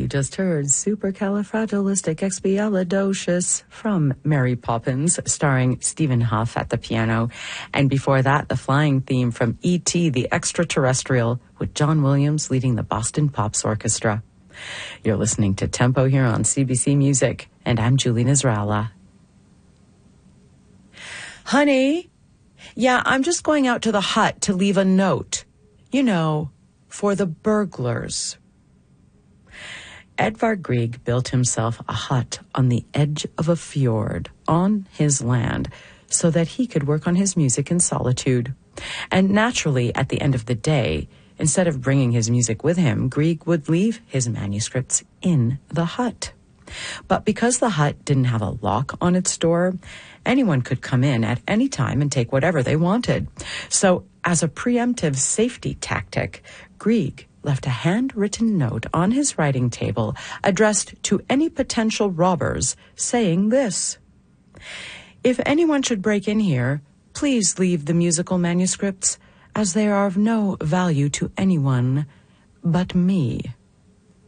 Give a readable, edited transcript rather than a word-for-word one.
just heard Supercalifragilisticexpialidocious from Mary Poppins, starring Stephen Huff at the piano. And before that, the flying theme from E.T. the Extraterrestrial, with John Williams leading the Boston Pops Orchestra. You're listening to Tempo here on CBC Music, and I'm Julie Nasrallah. Honey, yeah, I'm just going out to the hut to leave a note. You know, for the burglars. Edvard Grieg built himself a hut on the edge of a fjord on his land so that he could work on his music in solitude. And naturally, at the end of the day, instead of bringing his music with him, Grieg would leave his manuscripts in the hut. But because the hut didn't have a lock on its door, anyone could come in at any time and take whatever they wanted. So, as a preemptive safety tactic, Grieg left a handwritten note on his writing table addressed to any potential robbers, saying this: "If anyone should break in here, please leave the musical manuscripts, as they are of no value to anyone but me."